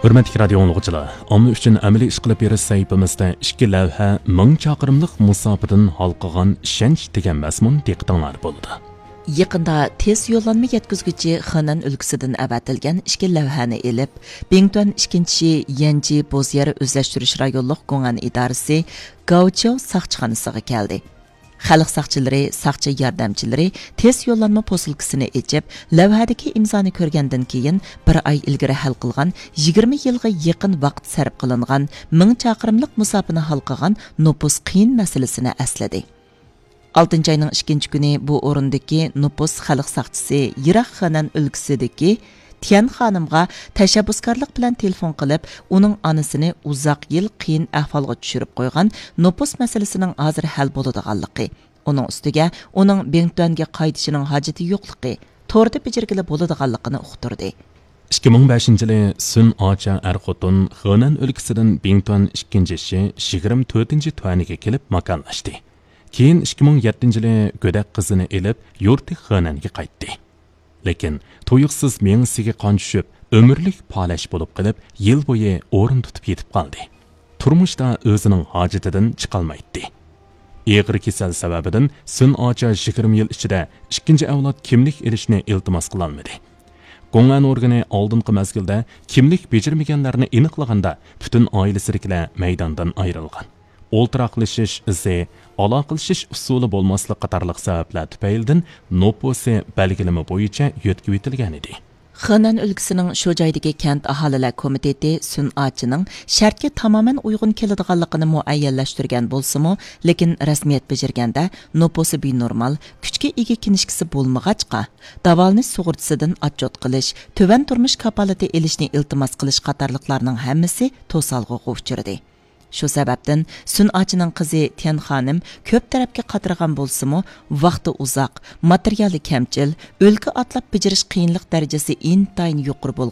Hürmetli radio anlıqçılar, omma üçün əməli iş qılıb beriş sahifimizdə 2 lavha 1000 chaqırımlıq musofadan halqıgan ishonch degan mazmun diqqətinizdə bo'ldi. Yaqında tez yo'llanma yetkazguvchi Xenan o'lkasidan avatilgan 2 lavhani elib, Bingtuan 2 Yanji Bozyar o'zlashtirish rayonluq Go'ngan idorasi Gauchou saqchixonasiga keldi. Xalq saqchilari, saqchi yordamchilari tez yo'llanma posilkasini echib, lavhadagi imzoni ko'rgandan keyin 1 oy ilgari hal qilgan 20 yilga yaqin vaqt sarf qilingan 1000 chaqirimlik musofani hal qilgan nopus qiyin masalasini esladi. 6 ayning 2 kuni bu o'rindagi nopus xalq saqchisi Yiroq Xenan o'lkasidagi Tian xonimga tashabbuskorlik bilan telefon qilib, uning onasini uzoq yil qiyin ahvolga tushirib qo'ygan nopus masalasining hozir hal bo'ladiganligi, uning ustiga uning Bingtuanga qaytishining hojati yo'qligi, to'g'ri bijirgili bo'ladiganligini uqtirdi. 2005-yili Sun Acha er-xotin Xenan o'lkasidan Bingtuan 2-shi 24-tuaniga kelib makonlashdi. Keyin 2007-yili go'dak qizini elib, yurti Xenanga qaytdi. Lekin to'yiqsiz mengisiga qon tushib, umrlik palash bo'lib qilib, yil bo'yi o'rin tutib yetib qoldi. Turmushda o'zining hojatidan chiqolmaydi. Eg'ir kasal sababidan Sun Acha 20 yil ichida ikkinchi avlod kimlik elishni iltimos qilolmadi. Go'ngan organi oldingi mazgilda kimlik bejirmaganlarni aniqlaganda butun oilasidagilar maydondan ayrilgan. O'ltiraqlashish izi, aloqalashish usuli bo'lmaslik qatorliq sabablar tufaylidan nopusi belgilama bo'yicha yo'tkib etilgan edi. Xenan o'lkasining shu joydagi kent aholilar komiteti Sun Achining shartga tamoman uyg'un keladiganligini muayyanlashtirgan bo'lsa-mu, lekin rasmiyat bajirganda nopusi benormal, kuchga ega kinishkisi bo'lmag'achqa, davolanish sug'urtasidan otchot qilish, tuvan turmush kapolati elishni iltimos qilish qatorliqlarning hammasi to'salg'iga uchirdi. Shu sababdan Sun Achining qizi Tian xonim ko'p tarafga qatirgan bo'lsa-mu, vaqti uzoq, materiali kamchil, o'lka atlab bijirish qiyinlik darajasi intayin yuqori